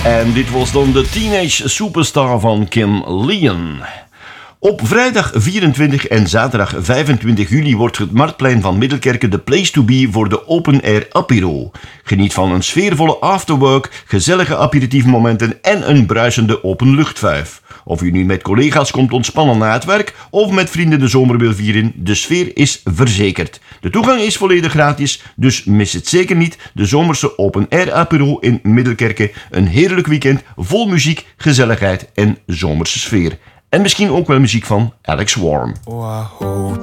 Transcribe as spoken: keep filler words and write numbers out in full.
En dit was dan de Teenage Superstar van Kim Leon. Op vrijdag vierentwintig en zaterdag vijfentwintig juli wordt het Marktplein van Middelkerke de place to be voor de Open Air Apiro. Geniet van een sfeervolle afterwork, gezellige aperitiefmomenten en een bruisende openluchtvuif. Of u nu met collega's komt ontspannen na het werk of met vrienden de zomer wil vieren, de sfeer is verzekerd. De toegang is volledig gratis, dus mis het zeker niet. De zomerse Open Air Apiro in Middelkerke. Een heerlijk weekend vol muziek, gezelligheid en zomerse sfeer. En misschien ook wel muziek van Alex Warm. Oh, I hope